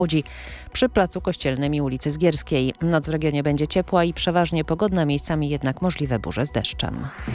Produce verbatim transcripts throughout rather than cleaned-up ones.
Łodzi przy Placu Kościelnym i ulicy Zgierskiej. Noc w regionie będzie ciepła i przeważnie pogodna, miejscami jednak możliwe burze z deszczem.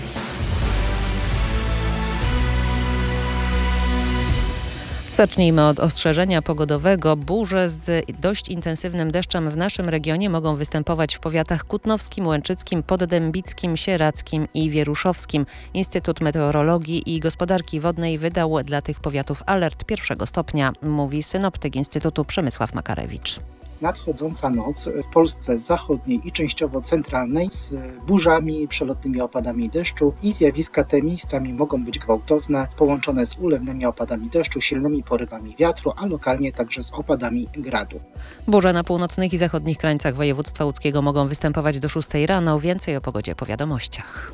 Zacznijmy od ostrzeżenia pogodowego. Burze z dość intensywnym deszczem w naszym regionie mogą występować w powiatach kutnowskim, łęczyckim, poddębickim, sieradzkim i wieruszowskim. Instytut Meteorologii i Gospodarki Wodnej wydał dla tych powiatów alert pierwszego stopnia, mówi synoptyk Instytutu Przemysław Makarewicz. Nadchodząca noc w Polsce zachodniej i częściowo centralnej z burzami, przelotnymi opadami deszczu i zjawiska te miejscami mogą być gwałtowne, połączone z ulewnymi opadami deszczu, silnymi porywami wiatru, a lokalnie także z opadami gradu. Burze na północnych i zachodnich krańcach województwa łódzkiego mogą występować do szóstej rano. Więcej o pogodzie po wiadomościach.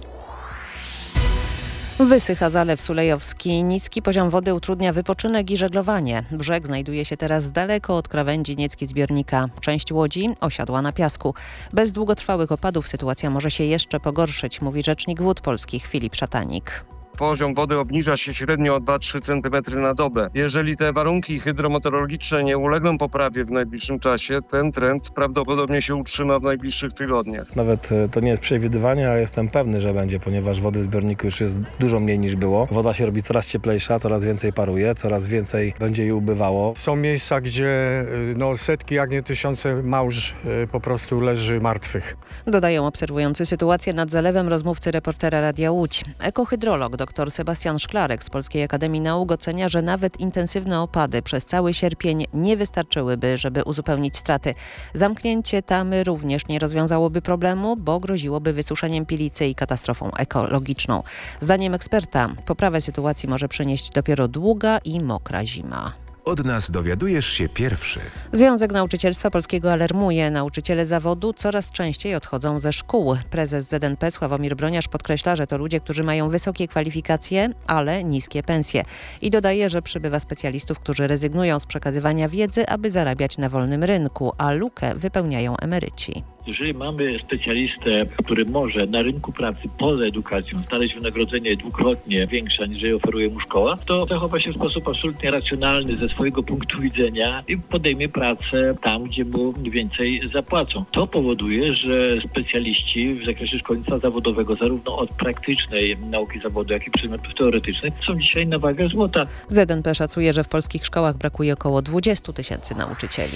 Wysycha Zalew Sulejowski. Niski poziom wody utrudnia wypoczynek i żeglowanie. Brzeg znajduje się teraz daleko od krawędzi Niecki zbiornika. Część łodzi osiadła na piasku. Bez długotrwałych opadów sytuacja może się jeszcze pogorszyć, mówi rzecznik Wód Polskich Filip Szatanik. Poziom wody obniża się średnio o dwa do trzech centymetrów na dobę. Jeżeli te warunki hydrometeorologiczne nie ulegną poprawie w najbliższym czasie, ten trend prawdopodobnie się utrzyma w najbliższych tygodniach. Nawet to nie jest przewidywanie, ale jestem pewny, że będzie, ponieważ wody w zbiorniku już jest dużo mniej niż było. Woda się robi coraz cieplejsza, coraz więcej paruje, coraz więcej będzie jej ubywało. Są miejsca, gdzie no, setki, jak nie tysiące małż po prostu leży martwych. Dodają obserwujący sytuację nad zalewem rozmówcy reportera Radia Łódź. Ekohydrolog dr Sebastian Szklarek z Polskiej Akademii Nauk ocenia, że nawet intensywne opady przez cały sierpień nie wystarczyłyby, żeby uzupełnić straty. Zamknięcie tamy również nie rozwiązałoby problemu, bo groziłoby wysuszeniem Pilicy i katastrofą ekologiczną. Zdaniem eksperta poprawę sytuacji może przynieść dopiero długa i mokra zima. Od nas dowiadujesz się pierwszy. Związek Nauczycielstwa Polskiego alarmuje. Nauczyciele zawodu coraz częściej odchodzą ze szkół. Prezes Z N P Sławomir Broniarz podkreśla, że to ludzie, którzy mają wysokie kwalifikacje, ale niskie pensje. I dodaje, że przybywa specjalistów, którzy rezygnują z przekazywania wiedzy, aby zarabiać na wolnym rynku, a lukę wypełniają emeryci. Jeżeli mamy specjalistę, który może na rynku pracy poza edukacją znaleźć wynagrodzenie dwukrotnie większe, niż oferuje mu szkoła, to zachowa się w sposób absolutnie racjonalny ze swojego punktu widzenia i podejmie pracę tam, gdzie mu więcej zapłacą. To powoduje, że specjaliści w zakresie szkolnictwa zawodowego, zarówno od praktycznej nauki zawodu, jak i przedmiotów teoretycznych, są dzisiaj na wagę złota. Z N P szacuje, że w polskich szkołach brakuje około dwudziestu tysięcy nauczycieli.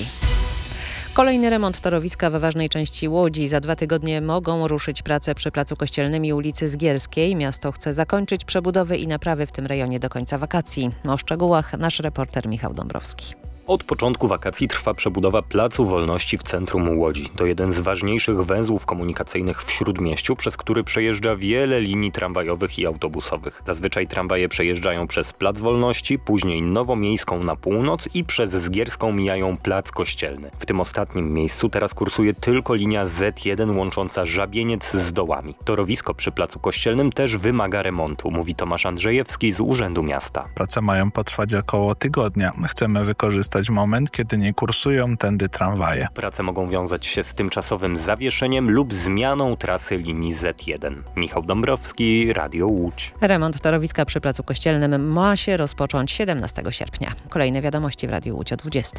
Kolejny remont torowiska we ważnej części Łodzi. Za dwa tygodnie mogą ruszyć prace przy Placu Kościelnym i ulicy Zgierskiej. Miasto chce zakończyć przebudowy i naprawy w tym rejonie do końca wakacji. O szczegółach nasz reporter Michał Dąbrowski. Od początku wakacji trwa przebudowa Placu Wolności w centrum Łodzi. To jeden z ważniejszych węzłów komunikacyjnych w Śródmieściu, przez który przejeżdża wiele linii tramwajowych i autobusowych. Zazwyczaj tramwaje przejeżdżają przez Plac Wolności, później Nowomiejską na północ i przez Zgierską mijają Plac Kościelny. W tym ostatnim miejscu teraz kursuje tylko linia Z jeden łącząca Żabieniec z Dołami. Torowisko przy Placu Kościelnym też wymaga remontu, mówi Tomasz Andrzejewski z Urzędu Miasta. Prace mają potrwać około tygodnia. Chcemy wykorzystać moment, kiedy nie kursują tędy tramwaje. Prace mogą wiązać się z tymczasowym zawieszeniem lub zmianą trasy linii Z jeden. Michał Dąbrowski, Radio Łódź. Remont torowiska przy Placu Kościelnym ma się rozpocząć siedemnastego sierpnia. Kolejne wiadomości w Radiu Łódź o dwudziestej.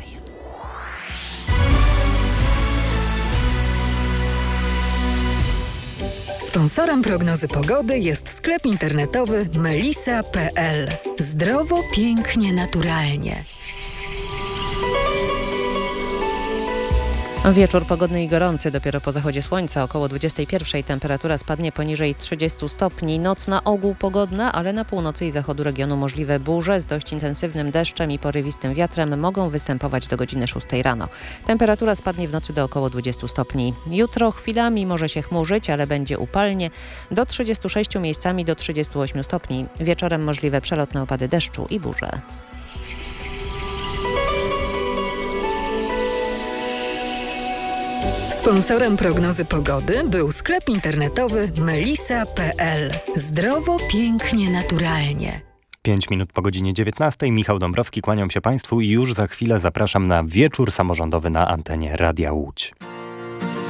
Sponsorem prognozy pogody jest sklep internetowy melisa kropka p l. Zdrowo, pięknie, naturalnie. Wieczór pogodny i gorący. Dopiero po zachodzie słońca około dwudziestej pierwszej temperatura spadnie poniżej trzydziestu stopni. Noc na ogół pogodna, ale na północy i zachodu regionu możliwe burze z dość intensywnym deszczem i porywistym wiatrem mogą występować do godziny szóstej rano. Temperatura spadnie w nocy do około dwudziestu stopni. Jutro chwilami może się chmurzyć, ale będzie upalnie. Do trzydziestu sześciu, miejscami do trzydziestu ośmiu stopni. Wieczorem możliwe przelotne opady deszczu i burze. Sponsorem prognozy pogody był sklep internetowy melisa kropka p l. Zdrowo, pięknie, naturalnie. pięć minut po godzinie dziewiętnastej. Michał Dąbrowski, kłaniam się Państwu i już za chwilę zapraszam na wieczór samorządowy na antenie Radia Łódź.